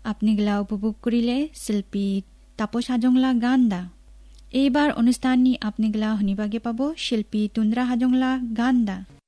আপনিগিলা উপভোগ কৰিলে শিল্পী তাপস হাজংলা গান দা। এইবাৰ অনুষ্ঠানী আপনিগিলা শুনিবাগে পাব শিল্পী তুন্দ্ৰা হাজংলা গান দা।